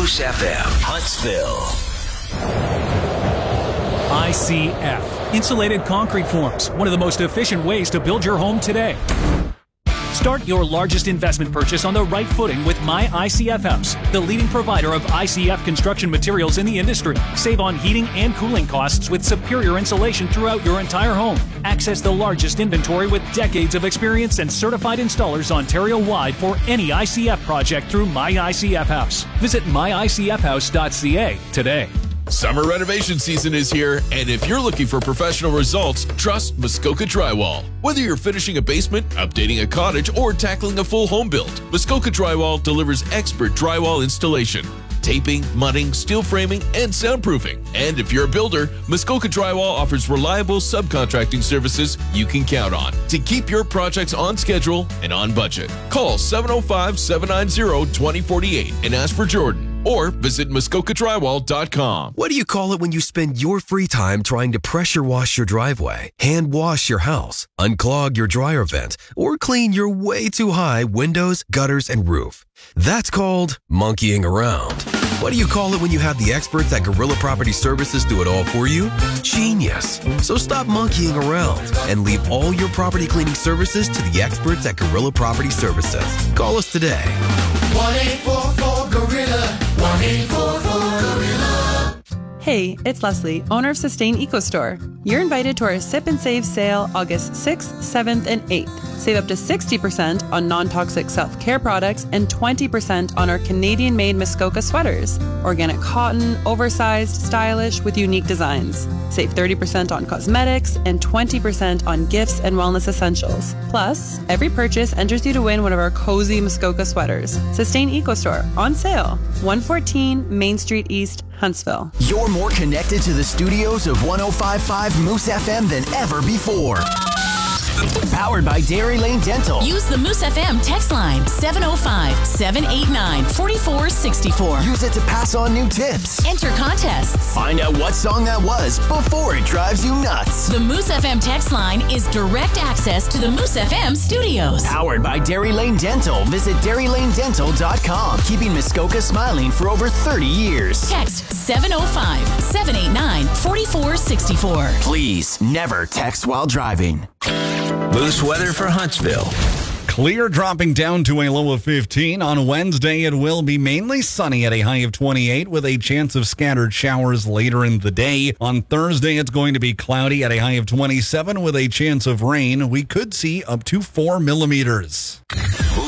Moose FM, Huntsville. ICF, insulated concrete forms, one of the most efficient ways to build your home today. Start your largest investment purchase on the right footing with My ICF House, the leading provider of ICF construction materials in the industry. Save on heating and cooling costs with superior insulation throughout your entire home. Access the largest inventory with decades of experience and certified installers Ontario-wide for any ICF project through My ICF House. Visit myicfhouse.ca today. Summer renovation season is here, and if you're looking for professional results, trust Muskoka Drywall. Whether you're finishing a basement, updating a cottage, or tackling a full home build, Muskoka Drywall delivers expert drywall installation, taping, mudding, steel framing, and soundproofing. And if you're a builder, Muskoka Drywall offers reliable subcontracting services you can count on to keep your projects on schedule and on budget. Call 705-790-2048 and ask for Jordan. Or visit MuskokaDrywall.com. What do you call it when you spend your free time trying to pressure wash your driveway, hand wash your house, unclog your dryer vent, or clean your way too high windows, gutters, and roof? That's called monkeying around. What do you call it when you have the experts at Gorilla Property Services do it all for you? Genius. So stop monkeying around and leave all your property cleaning services to the experts at Gorilla Property Services. Call us today. 1-844-GORILLA. 1-844-GORILLA. Hey, it's Leslie, owner of Sustain Eco Store. You're invited to our Sip and Save sale August 6th, 7th, and 8th. Save up to 60% on non-toxic self-care products and 20% on our Canadian-made Muskoka sweaters. Organic cotton, oversized, stylish, with unique designs. Save 30% on cosmetics and 20% on gifts and wellness essentials. Plus, every purchase enters you to win one of our cozy Muskoka sweaters. Sustain Eco Store, on sale, 114 Main Street East, Huntsville. You're more connected to the studios of 105.5 Moose FM than ever before. Powered by Dairy Lane Dental. Use the Moose FM text line 705-789-4464. Use it to pass on new tips. Enter contests. Find out what song that was before it drives you nuts. The Moose FM text line is direct access to the Moose FM studios. Powered by Dairy Lane Dental. Visit DairyLaneDental.com. Keeping Muskoka smiling for over 30 years. Text 705-789-4464. Please never text while driving. Moose weather for Huntsville. Clear, dropping down to a low of 15. On Wednesday, it will be mainly sunny at a high of 28 with a chance of scattered showers later in the day. On Thursday, it's going to be cloudy at a high of 27 with a chance of rain. We could see up to 4 millimeters.